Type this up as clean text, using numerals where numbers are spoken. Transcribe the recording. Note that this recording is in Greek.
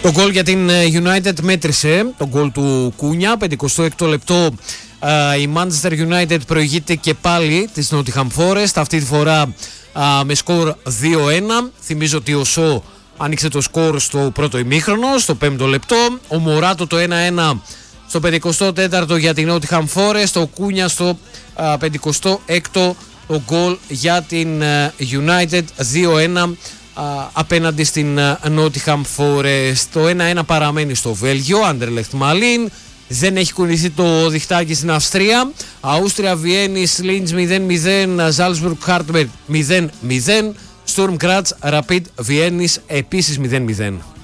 Το γκολ για την United μέτρησε, το γκολ του Κούνια, 56ο λεπτό. Η Manchester United προηγείται και πάλι της Nottingham Forest, αυτή τη φορά με σκορ 2-1. Θυμίζω ότι ο Σο άνοιξε το σκορ στο πρώτο ημίχρονο, στο 5ο λεπτό. Ο Μοράτο το 1-1 στο 54ο για την Nottingham Forest. Ο Κούνια στο 56ο το γκολ για την United, 2-1 απέναντι στην Nottingham Forest. Το 1-1 παραμένει στο Βέλγιο, Anderlecht Μαλίν. Δεν έχει κουνηθεί το διχτάκι στην Αυστρία. Αούστρια Βιέννης, Λίντς 0-0, Ζάλσμπουργκ Χάρτμπεργκ 0-0, Στουρμ Γκράτς Ραπίντ Βιέννης επίσης 0-0.